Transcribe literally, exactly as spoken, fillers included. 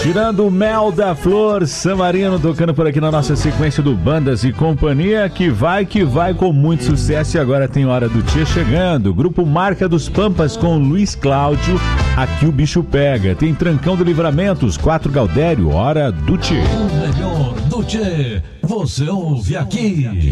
Tirando o mel da flor, Samarino tocando por aqui na nossa sequência do Bandas e Companhia, que vai, que vai com muito sucesso. E agora tem Hora do Tchê chegando. Grupo Marca dos Pampas com Luiz Cláudio, Aqui o Bicho Pega. Tem Trancão do Livramentos, Quatro Gaudério, Hora do Tchê. O melhor do Tchê, você ouve aqui.